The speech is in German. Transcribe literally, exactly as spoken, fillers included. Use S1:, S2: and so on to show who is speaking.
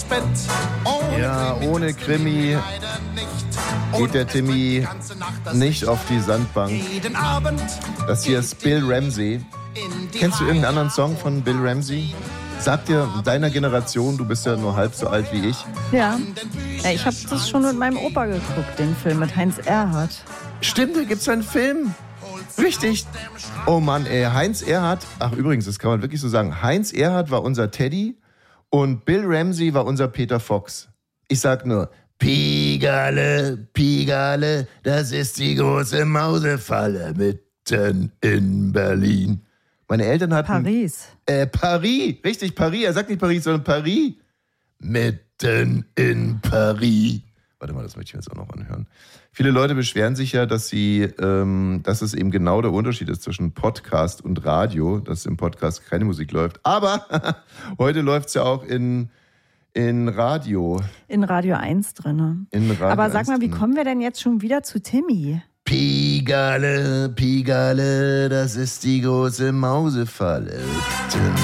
S1: Bett. Ohne
S2: Ja,
S1: Krimi
S2: ohne
S1: kriegst du
S2: Krimi
S1: mich leider nicht.
S2: geht der Timmy
S1: Die ganze Nacht das
S2: nicht auf die Sandbank.
S1: jeden Abend.
S2: Das hier ist Bill Ramsey.
S1: in die
S2: Kennst du irgendeinen anderen
S1: Heimat.
S2: Song von Bill Ramsey? Sag dir, deiner Generation, du bist ja nur halb so alt wie ich.
S3: Ja, ja ich habe das schon mit meinem Opa geguckt, den Film mit Heinz Erhardt.
S2: Stimmt, da gibt's einen Film. Richtig. Oh Mann, ey, Heinz Erhardt, ach übrigens, das kann man wirklich so sagen, Heinz Erhardt war unser Teddy und Bill Ramsey war unser Peter Fox. Ich sag nur, Pigale, Pigale, das ist die große Mausefalle mitten in Berlin. Meine Eltern hatten...
S3: Paris.
S2: Äh, Paris, richtig, Paris. Er sagt nicht Paris, sondern Paris. Mitten in Paris. Warte mal, das möchte ich mir jetzt auch noch anhören. Viele Leute beschweren sich ja, dass sie, ähm, dass es eben genau der Unterschied ist zwischen Podcast und Radio, dass im Podcast keine Musik läuft. Aber heute läuft es ja auch in, in Radio.
S3: In Radio eins drin.
S2: In Radio
S3: Aber sag mal, wie
S2: drin.
S3: kommen wir denn jetzt schon wieder zu Timmy?
S2: Pigale, Pigale, das ist die große Mausefalle. Mitten